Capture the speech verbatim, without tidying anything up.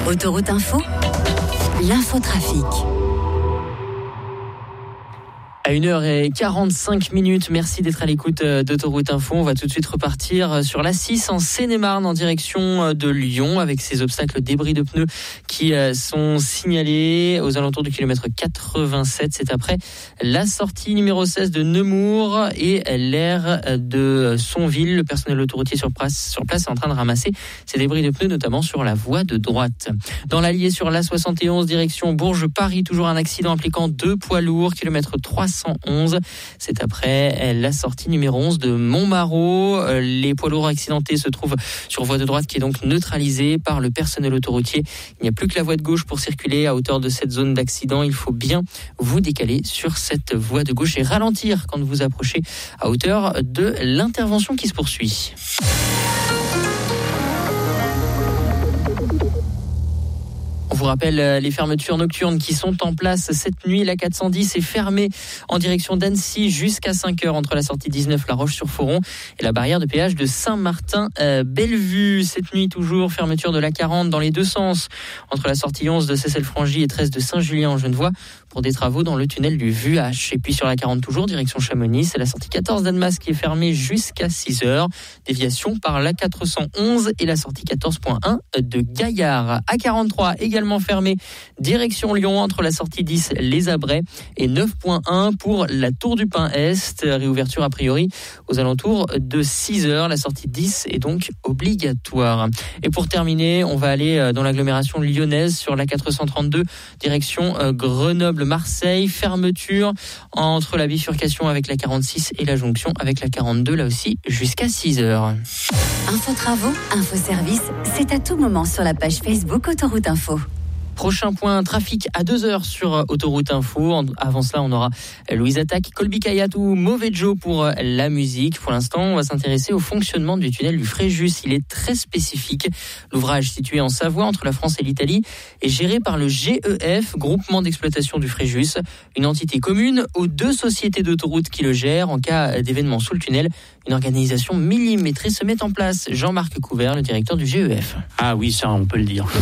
Autoroute Info, l'infotrafic. À une heure quarante-cinq minutes, merci d'être à l'écoute d'Autoroute Info. On va tout de suite repartir sur l'A six en Seine-et-Marne en direction de Lyon avec ces obstacles débris de pneus qui sont signalés aux alentours du kilomètre quatre-vingt-sept. C'est après la sortie numéro seize de Nemours et l'aire de Sonville. Le personnel autoroutier sur place, sur place est en train de ramasser ces débris de pneus, notamment sur la voie de droite. Dans l'Allier sur l'A soixante et onze direction Bourges-Paris, toujours un accident impliquant deux poids lourds, kilomètre trois cent onze. C'est après la sortie numéro onze de Montmarault. Les poids lourds accidentés se trouvent sur voie de droite qui est donc neutralisée par le personnel autoroutier. Il n'y a plus que la voie de gauche pour circuler à hauteur de cette zone d'accident. Il faut bien vous décaler sur cette voie de gauche et ralentir quand vous approchez à hauteur de l'intervention qui se poursuit. On vous rappelle les fermetures nocturnes qui sont en place cette nuit. La quatre cent dix est fermée en direction d'Annecy jusqu'à cinq heures entre la sortie dix-neuf La Roche-sur-Foron et la barrière de péage de Saint-Martin-Bellevue. Cette nuit toujours, fermeture de la quarante dans les deux sens entre la sortie onze de Cessel-Frangy et treize de Saint-Julien-en-Genevois pour des travaux dans le tunnel du Vuache. Et puis sur la quarante toujours, direction Chamonix, c'est la sortie quatorze d'Annemasse qui est fermée jusqu'à six heures. Déviation par la quatre cent onze et la sortie quatorze point un de Gaillard. A quarante-trois également fermée, direction Lyon entre la sortie dix Les Abrets et neuf point un pour la Tour du Pin Est. Réouverture a priori aux alentours de six heures. La sortie dix est donc obligatoire. Et pour terminer, on va aller dans l'agglomération lyonnaise sur la quatre cent trente-deux direction Grenoble-Marseille. Fermeture entre la bifurcation avec la quarante-six et la jonction avec la quarante-deux, là aussi jusqu'à six heures. Info travaux, info service, c'est à tout moment sur la page Facebook Autoroute Info. Prochain point, trafic à deux heures sur Autoroute Info. Avant cela, on aura Louise Attaque, Colby Kayat ou Mauvais Joe pour la musique. Pour l'instant, on va s'intéresser au fonctionnement du tunnel du Fréjus. Il est très spécifique. L'ouvrage, situé en Savoie, entre la France et l'Italie, est géré par le G E F, Groupement d'exploitation du Fréjus, une entité commune aux deux sociétés d'autoroutes qui le gèrent. En cas d'événement sous le tunnel, une organisation millimétrée se met en place. Jean-Marc Couvert, le directeur du G E F. Ah oui, ça, on peut le dire.